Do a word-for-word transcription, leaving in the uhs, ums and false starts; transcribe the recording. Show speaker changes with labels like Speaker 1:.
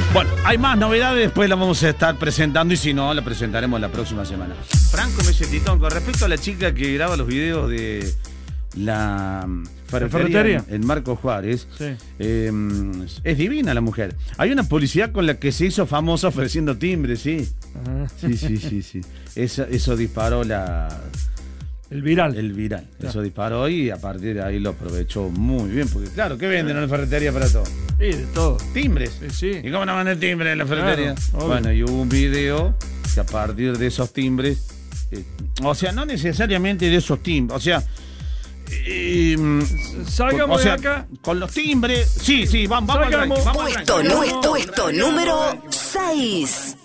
Speaker 1: Bueno, hay más novedades, después las vamos a estar presentando y si no, la presentaremos la próxima semana. Franco Mesetitón, con respecto a la chica que graba los videos de la ferretería,
Speaker 2: ferretería?
Speaker 1: En, en Marcos Juárez,
Speaker 2: Sí.
Speaker 1: eh, es divina la mujer. Hay una publicidad con la que se hizo famosa ofreciendo timbres, sí.
Speaker 2: Ajá.
Speaker 1: Sí, sí, sí, sí. Eso, eso disparó la...
Speaker 2: El viral.
Speaker 1: El viral.
Speaker 2: Ya.
Speaker 1: Eso disparó y a partir de ahí lo aprovechó muy bien. Porque claro, ¿qué venden en la ferretería para todo?
Speaker 2: Y de todo.
Speaker 1: Timbres.
Speaker 2: Sí, sí.
Speaker 1: ¿Y cómo no van el timbre en la ferretería?
Speaker 2: Claro, obvio.
Speaker 1: Bueno, y hubo un video que a partir de esos timbres, eh, o sea, no necesariamente de esos timbres, o sea, eh,
Speaker 2: Salgamos
Speaker 1: o sea,
Speaker 2: de acá.
Speaker 1: con los timbres, sí, sí, vamos, vamos al
Speaker 2: Salgamos.
Speaker 1: ranking, vamos al
Speaker 3: Puesto,
Speaker 1: ranking.
Speaker 3: nu- puesto número seis.